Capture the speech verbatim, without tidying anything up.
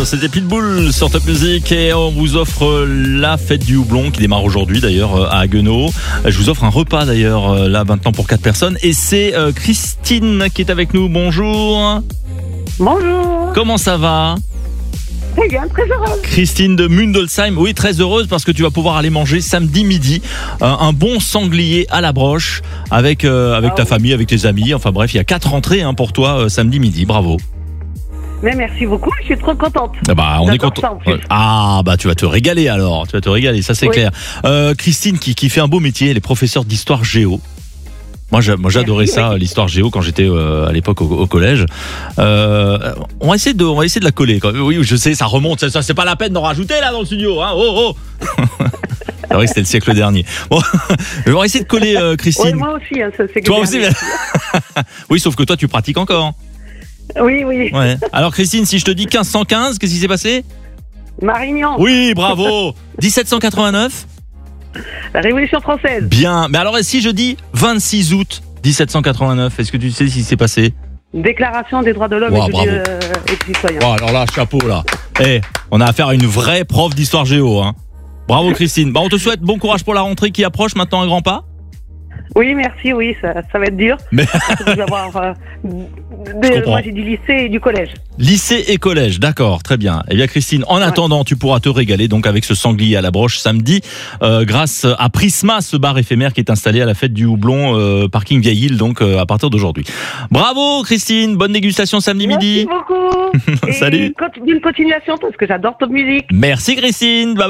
c'était Pitbull sur Top Music et on vous offre la fête du houblon qui démarre aujourd'hui d'ailleurs à Haguenau. Je vous offre un repas d'ailleurs là maintenant pour quatre personnes et c'est euh, Christine qui est avec nous. Bonjour. Bonjour. Comment ça va? Très bien, très heureuse. Christine de Mundolsheim, oui, très heureuse parce que tu vas pouvoir aller manger samedi midi euh, un bon sanglier à la broche avec euh, avec ah, ta oui. famille, avec tes amis. Enfin bref, il y a quatre entrées hein, pour toi euh, samedi midi. Bravo. Mais merci beaucoup, je suis trop contente. Ah bah, on est content. Ah bah tu vas te régaler alors, tu vas te régaler, ça c'est oui. clair. Euh, Christine qui qui fait un beau métier, elle est professeure d'histoire géo. Moi, j'ai, moi j'adorais Merci, ça, oui. l'histoire géo quand j'étais euh, à l'époque au, au collège. Euh, on va essayer de, on va essayer de la coller. Quand même. Oui, je sais, ça remonte. Ça, ça, c'est pas la peine d'en rajouter là dans le studio. Hein. Oh, oh. C'est vrai que c'était le siècle dernier. Bon, on va essayer de coller, euh, Christine. Oui, moi aussi, hein, ça, c'est toi aussi. Mais... oui, sauf que toi, tu pratiques encore. Oui, oui. Ouais. Alors, Christine, si je te dis quinze cent quinze, qu'est-ce qui s'est passé? Marignan. Oui, bravo. dix-sept cent quatre-vingt-neuf. La Révolution française. Bien. Mais alors, si je dis vingt-six août dix-sept cent quatre-vingt-neuf, est-ce que tu sais ce qui s'est passé? Déclaration des droits de l'homme wow, et, du, euh, et du citoyen. Wow, alors là, chapeau là. Eh, hey, on a affaire à une vraie prof d'histoire géo. Hein. Bravo Christine. Bah, on te souhaite bon courage pour la rentrée qui approche maintenant à grands pas. Oui, merci, oui, ça, ça va être dur. Mais... avoir, euh, de, moi, j'ai du lycée et du collège. Lycée et collège, d'accord, très bien. Eh bien, Christine, en ouais. attendant, tu pourras te régaler donc avec ce sanglier à la broche samedi, euh, grâce à Prisma, ce bar éphémère qui est installé à la fête du houblon, euh, parking Vieille Île, donc euh, à partir d'aujourd'hui. Bravo, Christine, bonne dégustation samedi Merci midi. Merci beaucoup. Salut. Et une continuation parce que j'adore Top Music. Merci, Christine. Bye bye.